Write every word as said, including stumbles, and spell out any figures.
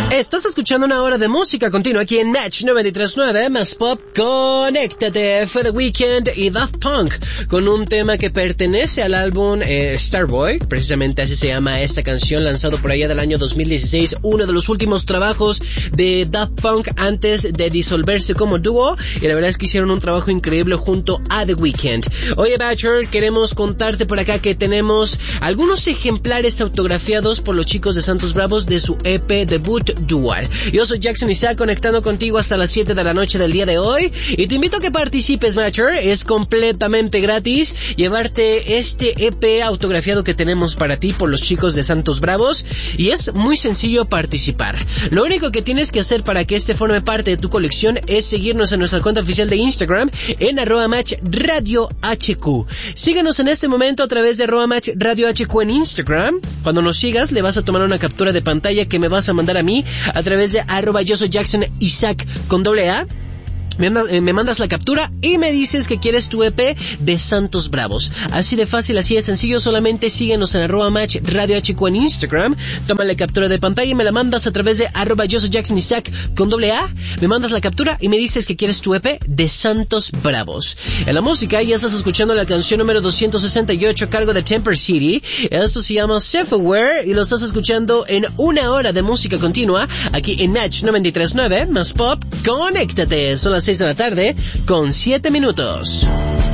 Estás escuchando una hora de música continua aquí en Match noventa y tres punto nueve, más pop. Conéctate, fue The Weeknd y Daft Punk con un tema que pertenece al álbum eh, Starboy, precisamente así se llama esta canción, lanzado por allá del año dos mil dieciséis, uno de los últimos trabajos de Daft Punk antes de disolverse como dúo, y la verdad es que hicieron un trabajo increíble junto a The Weeknd. Oye, Bachelor, queremos contarte por acá que tenemos algunos ejemplares autografiados por los chicos de Santos Bravos de su E P debut Dual. Yo soy Jackson Isaac, conectando contigo hasta las siete de la noche del día de hoy, y te invito a que participes, Matcher. Es completamente gratis llevarte este E P autografiado que tenemos para ti por los chicos de Santos Bravos, y es muy sencillo participar. Lo único que tienes que hacer para que este forme parte de tu colección es seguirnos en nuestra cuenta oficial de Instagram en arroba match radio hq. Síguenos en este momento a través de arroba match radio hq en Instagram. Cuando nos sigas, le vas a tomar una captura de pantalla que me vas a mandar a mí a través de arroba yo soy Jackson Isaac con doble A. Me, me mandas la captura y me dices que quieres tu E P de Santos Bravos. Así de fácil, así de sencillo. Solamente síguenos en arroba match radio hq en Instagram. Toma la captura de pantalla y me la mandas a través de arroba yo soy Jackson Isaac con doble A. Me mandas la captura y me dices que quieres tu E P de Santos Bravos. En la música ya estás escuchando la canción número doscientos sesenta y ocho a cargo de Temper City. Esto se llama Self-Aware y lo estás escuchando en una hora de música continua aquí en Match noventa y tres punto nueve más pop. Conéctate. Son las seis de la tarde con siete minutos.